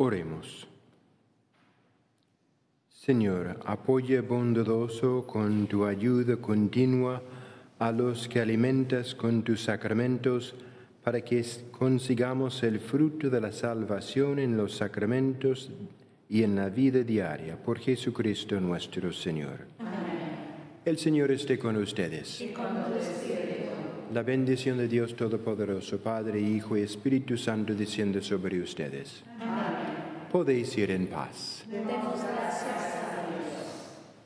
Oremos. Señor, apoya bondadoso con tu ayuda continua a los que alimentas con tus sacramentos, para que consigamos el fruto de la salvación en los sacramentos y en la vida diaria. Por Jesucristo nuestro Señor. Amén. El Señor esté con ustedes. Y con tu espíritu. La bendición de Dios Todopoderoso, Padre, Hijo y Espíritu Santo, desciende sobre ustedes. Amén. Podéis ir en paz.